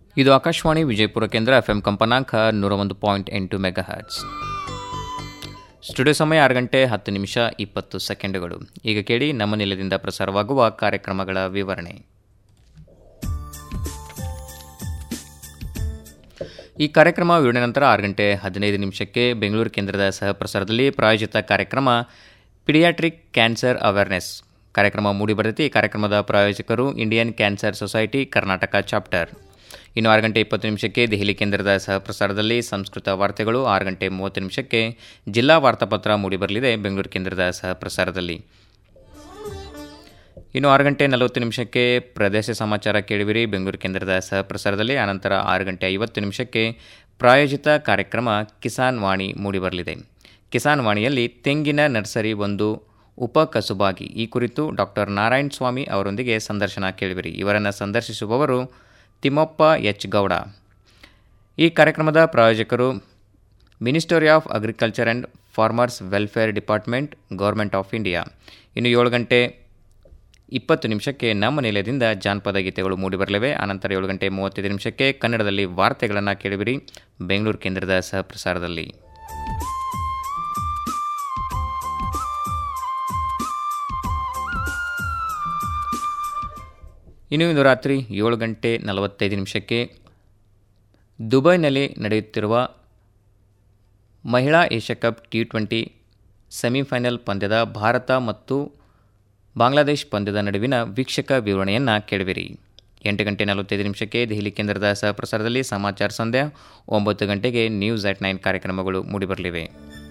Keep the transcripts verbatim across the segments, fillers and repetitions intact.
ಇದು ಆಕಾಶವಾಣಿ ವಿಜಯಪುರ ಕೇಂದ್ರ F M ಕಂಪನಾಂಕ ನೂರ ಒಂದು ಪಾಯಿಂಟ್ ಎಂಟು ಮೆಗಾ ಹರ್ಟ್ಸ್. ಸ್ಟುಡಿಯೋ ಸಮಯ ಆರು ಗಂಟೆ ಹತ್ತು ನಿಮಿಷ ಇಪ್ಪತ್ತು ಸೆಕೆಂಡುಗಳು. ಈಗ ಕೇಳಿ ನಮ್ಮ ನಿಲಯದಿಂದ ಪ್ರಸಾರವಾಗುವ ಕಾರ್ಯಕ್ರಮಗಳ ವಿವರಣೆ. ಈ ಕಾರ್ಯಕ್ರಮ ವಿವರಣೆ ನಂತರ ಆರು ಗಂಟೆ ಹದಿನೈದು ನಿಮಿಷಕ್ಕೆ ಬೆಂಗಳೂರು ಕೇಂದ್ರದ ಸಹಪ್ರಸಾರದಲ್ಲಿ ಪ್ರಾಯೋಜಿತ ಕಾರ್ಯಕ್ರಮ ಪಿಡಿಯಾಟ್ರಿಕ್ ಕ್ಯಾನ್ಸರ್ ಅವೇರ್ನೆಸ್ ಕಾರ್ಯಕ್ರಮ ಮೂಡಿಬರ್ತೈತಿ. ಈ ಕಾರ್ಯಕ್ರಮದ ಪ್ರಾಯೋಜಕರು Indian cancer society Karnataka chapter. ಇನ್ನು ಆರು ಗಂಟೆ ಇಪ್ಪತ್ತು ನಿಮಿಷಕ್ಕೆ ದೆಹಲಿ ಕೇಂದ್ರದ ಸಹಪ್ರಸಾರದಲ್ಲಿ ಸಂಸ್ಕೃತ ವಾರ್ತೆಗಳು. ಆರು ಗಂಟೆ ಮೂವತ್ತು ನಿಮಿಷಕ್ಕೆ ಜಿಲ್ಲಾ ವಾರ್ತಾಪತ್ರ ಮೂಡಿಬರಲಿದೆ ಬೆಂಗಳೂರು ಕೇಂದ್ರದ ಸಹಪ್ರಸಾರದಲ್ಲಿ. ಇನ್ನು ಆರು ಗಂಟೆ ನಲವತ್ತು ನಿಮಿಷಕ್ಕೆ ಪ್ರದೇಶ ಸಮಾಚಾರ ಕೇಳುವಿರಿ ಬೆಂಗಳೂರು ಕೇಂದ್ರದ ಸಹಪ್ರಸಾರದಲ್ಲಿ. ಆನಂತರ ಆರು ಗಂಟೆ ಐವತ್ತು ನಿಮಿಷಕ್ಕೆ ಪ್ರಾಯೋಜಿತ ಕಾರ್ಯಕ್ರಮ ಕಿಸಾನ್ ವಾಣಿ ಮೂಡಿಬರಲಿದೆ. ಕಿಸಾನ್ ವಾಣಿಯಲ್ಲಿ ತೆಂಗಿನ ನರ್ಸರಿ ಒಂದು ಉಪಕಸುಬಾಗಿ ಈ ಕುರಿತು ಡಾಕ್ಟರ್ ನಾರಾಯಣ ಸ್ವಾಮಿ ಅವರೊಂದಿಗೆ ಸಂದರ್ಶನ ಕೇಳುವಿರಿ. ಇವರನ್ನು ಸಂದರ್ಶಿಸುವವರು ತಿಮ್ಮಪ್ಪ ಎಚ್ ಗೌಡ. ಈ ಕಾರ್ಯಕ್ರಮದ ಪ್ರಾಯೋಜಕರು ministry of agriculture and farmers welfare department, government of India. ಇನ್ನು ಏಳು ಗಂಟೆ ಇಪ್ಪತ್ತು ನಿಮಿಷಕ್ಕೆ ನಮ್ಮ ನಿಲಯದಿಂದ ಜಾನಪದ ಗೀತೆಗಳು ಮೂಡಿಬರಲಿವೆ. ಆನಂತರ ಏಳು ಗಂಟೆ ಮೂವತ್ತೈದು ನಿಮಿಷಕ್ಕೆ ಕನ್ನಡದಲ್ಲಿ ವಾರ್ತೆಗಳನ್ನು ಕೇಳುವಿರಿ ಬೆಂಗಳೂರು ಕೇಂದ್ರದ ಸಹಪ್ರಸಾರದಲ್ಲಿ. ಇನ್ನು ಇಂದು ರಾತ್ರಿ ಏಳು ಗಂಟೆ ನಲವತ್ತೈದು ನಿಮಿಷಕ್ಕೆ ದುಬೈನಲ್ಲಿ ನಡೆಯುತ್ತಿರುವ ಮಹಿಳಾ Asia cup T twenty semifinal ಪಂದ್ಯದ ಭಾರತ ಮತ್ತು ಬಾಂಗ್ಲಾದೇಶ್ ಪಂದ್ಯದ ನಡುವಿನ ವೀಕ್ಷಕ ವಿವರಣೆಯನ್ನು ಕೇಳುವಿರಿ. ಎಂಟು ಗಂಟೆ ನಲವತ್ತೈದು ನಿಮಿಷಕ್ಕೆ ದೆಹಲಿ ಕೇಂದ್ರದ ಸಹಪ್ರಸಾರದಲ್ಲಿ ಸಮಾಚಾರ ಸಂಧ್ಯಾ. ಒಂಬತ್ತು ಗಂಟೆಗೆ ನ್ಯೂಸ್ ಅಟ್ ನೈನ್ ಕಾರ್ಯಕ್ರಮಗಳು ಮೂಡಿಬರಲಿವೆ.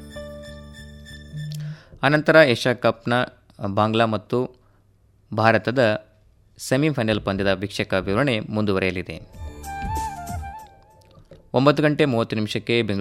ಅನಂತರ ಏಷ್ಯಾ ಕಪ್ನ ಬಾಂಗ್ಲಾ ಮತ್ತು ಭಾರತದ ಸೆಮಿಫೈನಲ್ ಪಂದ್ಯದ ವೀಕ್ಷಕ ವಿವರಣೆ ಮುಂದುವರೆಯಲಿದೆ. ಒಂಬತ್ತು ಗಂಟೆ ಮೂವತ್ತು ನಿಮಿಷಕ್ಕೆ ಬೆಂಗಳೂರು